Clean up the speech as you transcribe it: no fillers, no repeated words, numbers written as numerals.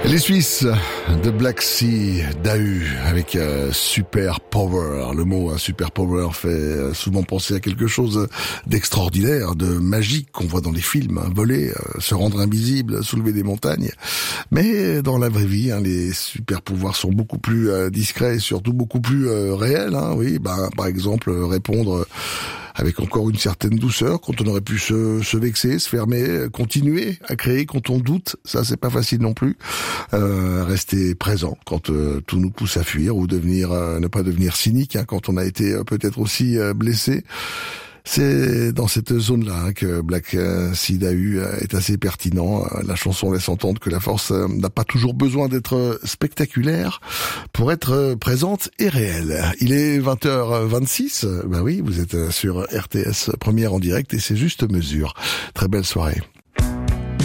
Les Suisses de Black Sea Dahu avec Super Power. Le mot Super Power fait souvent penser à quelque chose d'extraordinaire, de magique qu'on voit dans les films, voler, se rendre invisible, soulever des montagnes. Mais dans la vraie vie, les super pouvoirs sont beaucoup plus discrets et surtout beaucoup plus réels. Oui, par exemple, répondre avec encore une certaine douceur, quand on aurait pu se vexer, se fermer, continuer à créer quand on doute, ça c'est pas facile non plus. Rester présent quand tout nous pousse à fuir, ou ne pas devenir cynique quand on a été peut-être aussi blessé. C'est dans cette zone-là que Black Sea Dahu est assez pertinent. La chanson laisse entendre que la force n'a pas toujours besoin d'être spectaculaire pour être présente et réelle. Il est 20h26. Oui, vous êtes sur RTS Première en direct et c'est Juste Mesure. Très belle soirée.